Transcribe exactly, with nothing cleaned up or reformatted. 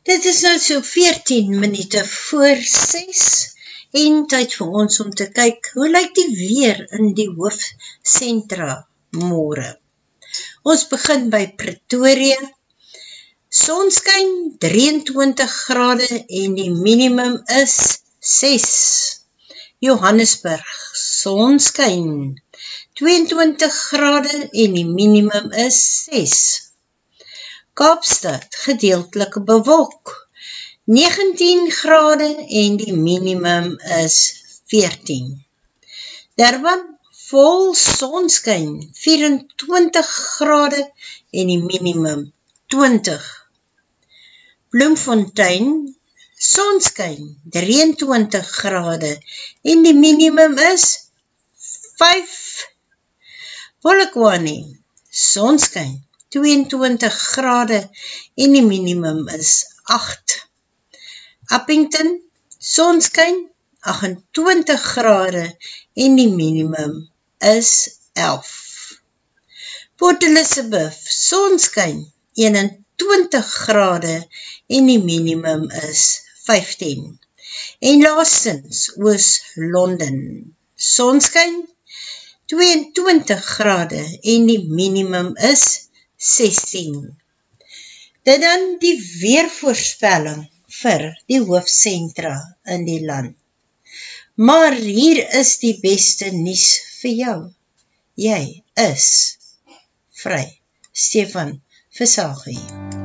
Dit is nou so veertien minute voor ses en tyd vir ons om te kyk hoe lyk die weer in die hoofsentra môre. Ons begin by Pretoria. Sonskyn drieëntwintig grade en die minimum is ses. Johannesburg, sonskyn tweeëntwintig grade en die minimum is ses. Kaapstad, gedeeltelike bewolk, negentien grade en die minimum is veertien. Durban, vol sonskyn, vyf-en-twintig grade en die minimum twintig. Bloemfontein, sonskyn, drieëntwintig grade en die minimum is vyf. Polokwane, sonskyn, tweeëntwintig grade en die minimum is agt. Upington, sonskyn, agt-en-twintig grade en die minimum is elf. Port Elizabeth, sonskyn, eenentwintig grade en die minimum is vyftien. En laastens, Oos-London, sonskyn, tweeëntwintig grade en die minimum is sestien. Dit dan die weervoorspelling vir die hoofsentra in die land. Maar hier is die beste nuus vir jou. Jy is vry. Stefan Versaghi.